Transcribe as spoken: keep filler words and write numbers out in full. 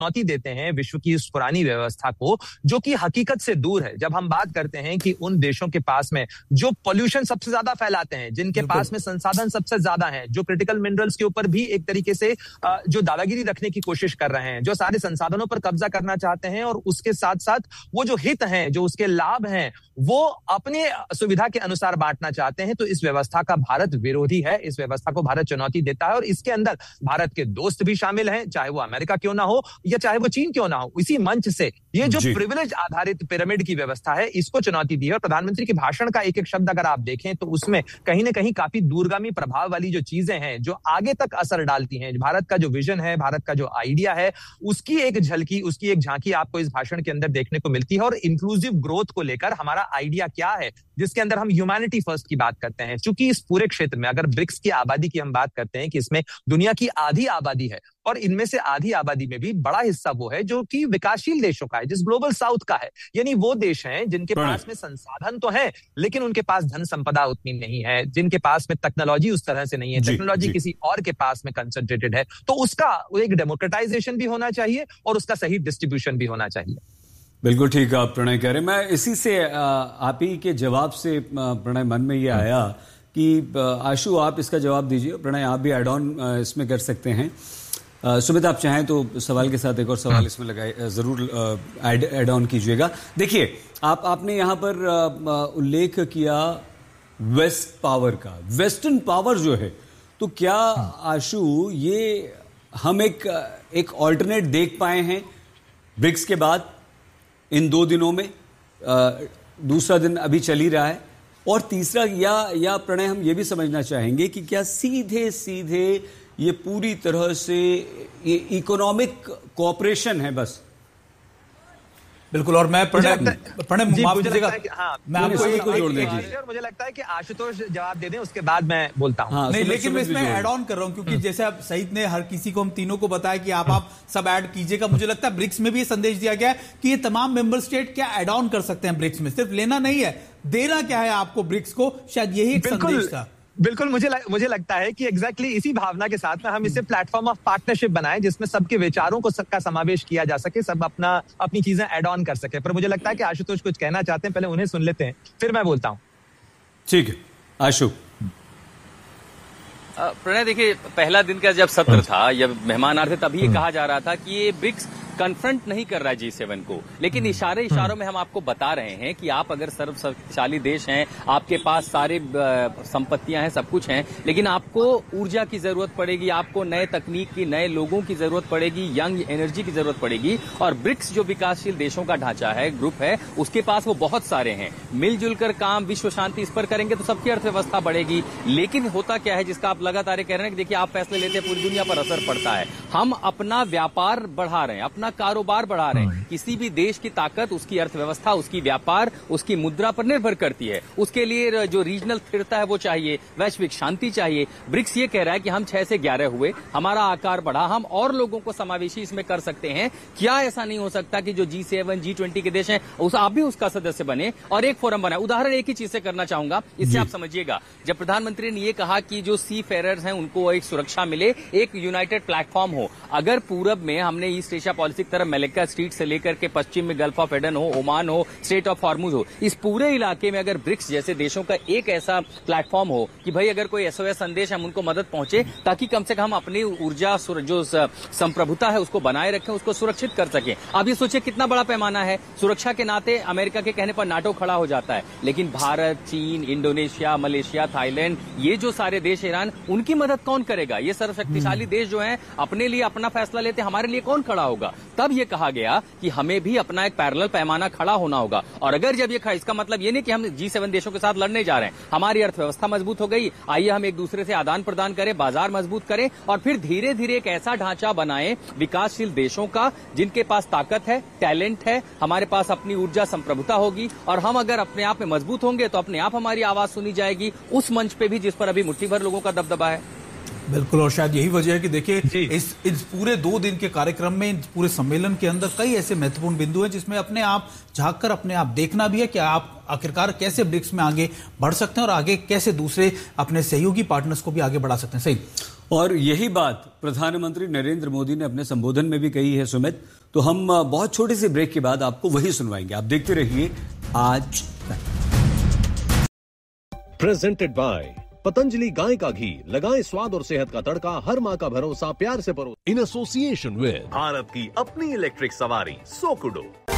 चुनौती देते हैं विश्व की इस पुरानी व्यवस्था को, जो कि हकीकत से दूर है। जब हम बात करते हैं कि उन देशों के पास में जो पोल्यूशन सबसे ज्यादा फैलाते हैं, जिनके पास में संसाधन सबसे ज्यादा हैं, जो क्रिटिकल मिनरल्स के ऊपर भी एक तरीके से जो दादागिरी रखने की कोशिश कर रहे हैं, जो सारे संसाधनों पर कब्जा करना चाहते हैं, और उसके साथ साथ वो जो हित हैं, जो उसके लाभ हैं, वो अपने सुविधा के अनुसार बांटना चाहते हैं, तो इस व्यवस्था का भारत विरोधी है। इस व्यवस्था को भारत चुनौती देता है, और इसके अंदर भारत के दोस्त भी शामिल हैं, चाहे वो अमेरिका क्यों ना हो या चाहे वो चीन क्यों ना हो। इसी मंच से ये जो प्रिविलेज आधारित पिरामिड की व्यवस्था है, इसको चुनौती दी है। और प्रधानमंत्री के भाषण का एक एक शब्द अगर आप देखें तो उसमें कहीं ना कहीं काफी दूरगामी प्रभाव वाली जो चीजें हैं, जो आगे तक असर डालती हैं, भारत का जो विजन है, भारत का जो आइडिया है, उसकी एक झलकी, उसकी एक झांकी आपको इस भाषण के अंदर देखने को मिलती है। और इंक्लूसिव ग्रोथ को लेकर हमारा आइडिया क्या है, जिसके अंदर हम ह्यूमैनिटी फर्स्ट की बात करते हैं। क्योंकि इस पूरे क्षेत्र में अगर ब्रिक्स की आबादी की हम बात करते हैं कि इसमें दुनिया की आधी आबादी है, और इनमें से आधी आबादी में भी बड़ा हिस्सा वो है जो कि विकासशील देशों का है, जिस ग्लोबल साउथ का है। यानी वो देश हैं जिनके पास में संसाधन तो है, लेकिन उनके पास धन संपदा उतनी नहीं है, जिनके पास में टेक्नोलॉजी उस तरह से नहीं है, टेक्नोलॉजी किसी और के पास में कंसंट्रेटेड है। तो उसका एक डेमोक्रेटाइजेशन भी होना चाहिए और उसका सही डिस्ट्रीब्यूशन भी होना चाहिए। बिल्कुल ठीक है, आप प्रणय कह रहे हैं। मैं इसी से आप ही के जवाब से प्रणय मन में ये आया कि आशु आप इसका जवाब दीजिए, प्रणय आप भी एड ऑन इसमें कर सकते हैं। सुमित आप चाहें तो सवाल के साथ एक और सवाल इसमें लगाए, जरूर एड एड ऑन कीजिएगा। देखिए आप आपने यहाँ पर उल्लेख किया वेस्ट पावर का, वेस्टर्न पावर जो है, तो क्या आशु ये हम एक एक ऑल्टरनेट देख पाए हैं ब्रिक्स के बाद इन दो दिनों में? आ, दूसरा दिन अभी चल ही रहा है, और तीसरा या या प्रणय हम ये भी समझना चाहेंगे कि क्या सीधे सीधे ये पूरी तरह से ये इकोनॉमिक कोऑपरेशन है बस? बिल्कुल, और मैं प्रणय प्रणय माफ कीजिएगा, हाँ, मैं आपको एक को जोड़ देंगे, और मुझे लगता है कि आशुतोष जवाब दे दें, उसके बाद मैं बोलता हूं। हाँ, नहीं, लेकिन मैं इसमें ऐड ऑन कर रहा हूं क्योंकि जैसे अब सईद ने हर किसी को, हम तीनों को बताया कि आप आप सब ऐड कीजिएगा। मुझे लगता है ब्रिक्स में भी ये संदेश दिया गया है कि ये तमाम मेंबर स्टेट क्या ऐड ऑन कर सकते हैं ब्रिक्स में, सिर्फ लेना नहीं है, देना क्या है आपको ब्रिक्स को, शायद यही एक संदेश था। बिल्कुल, मुझे लग, मुझे लगता है कि एग्जैक्टली exactly इसी भावना के साथ में हम इसे प्लेटफॉर्म ऑफ पार्टनरशिप बनाएं, जिसमें सबके विचारों को सबका समावेश किया जा सके, सब अपना अपनी चीजें ऐड ऑन कर सके। पर मुझे लगता है कि आशुतोष कुछ कहना चाहते हैं, पहले उन्हें सुन लेते हैं, फिर मैं बोलता हूं। ठीक है आशु। प्रणय देखिए, पहला दिन का जब सत्र था या मेहमान आ रहे थे, तभी ये कहा जा रहा था कि ये ब्रिक्स कन्फ्रंट नहीं कर रहा है जी सेवन को, लेकिन इशारे इशारों में हम आपको बता रहे हैं कि आप अगर सर्वशक्तिशाली देश हैं, आपके पास सारे संपत्तियां हैं, सब कुछ हैं, लेकिन आपको ऊर्जा की जरूरत पड़ेगी, आपको नए तकनीक की, नए लोगों की जरूरत पड़ेगी, यंग एनर्जी की जरूरत पड़ेगी। और ब्रिक्स जो विकासशील देशों का ढांचा है, ग्रुप है, उसके पास वो बहुत सारे हैं। मिलजुल कर काम, विश्व शांति इस पर करेंगे तो सबकी अर्थव्यवस्था बढ़ेगी। लेकिन होता क्या है, जिसका आप लगातार कह रहे हैं कि देखिए आप फैसले लेते हैं, पूरी दुनिया पर असर पड़ता है। हम अपना व्यापार बढ़ा रहे हैं, अपना कारोबार बढ़ा रहे हैं। किसी भी देश की ताकत, उसकी अर्थव्यवस्था, उसकी व्यापार, उसकी मुद्रा पर निर्भर करती है। उसके लिए जो रीजनल स्थिरता है वो चाहिए, वैश्विक शांति चाहिए। ब्रिक्स ये कह रहा है कि हम छह से ग्यारह हुए, हमारा आकार बढ़ा, हम और लोगों को समावेशी इसमें कर सकते हैं। क्या ऐसा नहीं हो सकता कि जो जी सेवन जी ट्वेंटी के देश हैं, उस आप भी उसका सदस्य बने और एक फोरम बनाए? उदाहरण एक ही चीज से करना चाहूंगा, इससे आप समझिएगा। जब प्रधानमंत्री ने ये कहा कि जो सी फेरर्स हैं उनको एक सुरक्षा मिले, एक यूनाइटेड प्लेटफॉर्म हो। अगर पूरब में हमने ईस्ट एशिया पॉलिसी की तरफ मलक्का स्ट्रीट से लेकर के पश्चिम में गल्फ ऑफ एडन हो, ओमान हो, स्ट्रेट ऑफ हॉर्मुज हो, इस पूरे इलाके में अगर ब्रिक्स जैसे देशों का एक ऐसा प्लेटफॉर्म हो कि भाई अगर कोई एसओएस संदेश हम उनको मदद पहुंचे, ताकि कम से कम हम अपनी ऊर्जा जो संप्रभुता है उसको बनाए रखें, उसको सुरक्षित कर सकें। अब ये सोचिए कितना बड़ा पैमाना है। सुरक्षा के नाते अमेरिका के कहने पर नाटो खड़ा हो जाता है, लेकिन भारत, चीन, इंडोनेशिया, मलेशिया, थाईलैंड, ये जो सारे देश, ईरान, उनकी मदद कौन करेगा? ये सर्वशक्तिशाली देश जो है अपने लिए अपना फैसला लेते, हमारे लिए कौन खड़ा होगा? तब ये कहा गया कि हमें भी अपना एक पैरेलल पैमाना खड़ा होना होगा। और अगर जब ये खा, इसका मतलब ये नहीं कि हम जी सेवन देशों के साथ लड़ने जा रहे हैं। हमारी अर्थव्यवस्था मजबूत हो गई, आइए हम एक दूसरे से आदान प्रदान करें, बाजार मजबूत करें और फिर धीरे धीरे एक ऐसा ढांचा बनाएं विकासशील देशों का, जिनके पास ताकत है, टैलेंट है, हमारे पास अपनी ऊर्जा संप्रभुता होगी। और हम अगर अपने आप में मजबूत होंगे तो अपने आप हमारी आवाज सुनी जाएगी उस मंच पे भी जिस पर अभी मुट्ठी भर लोगों का दबदबा है। बिल्कुल, और शायद यही वजह है कि देखिए इस इस पूरे दो दिन के कार्यक्रम में, पूरे सम्मेलन के अंदर कई ऐसे महत्वपूर्ण बिंदु हैं जिसमें अपने आप झांक कर अपने आप देखना भी है कि आप आखिरकार कैसे ब्रिक्स में आगे बढ़ सकते हैं और आगे कैसे दूसरे अपने सहयोगी पार्टनर्स को भी आगे बढ़ा सकते हैं। सही, और यही बात प्रधानमंत्री नरेंद्र मोदी ने अपने संबोधन में भी कही है सुमित। तो हम बहुत छोटे से ब्रेक के बाद आपको वही सुनवाएंगे, आप देखते रहिए आज तक। प्रेजेंटेड बाय पतंजलि गाय का घी, लगाएं स्वाद और सेहत का तड़का, हर माँ का भरोसा प्यार से परो। इन एसोसिएशन विद भारत की अपनी इलेक्ट्रिक सवारी सोकुडो।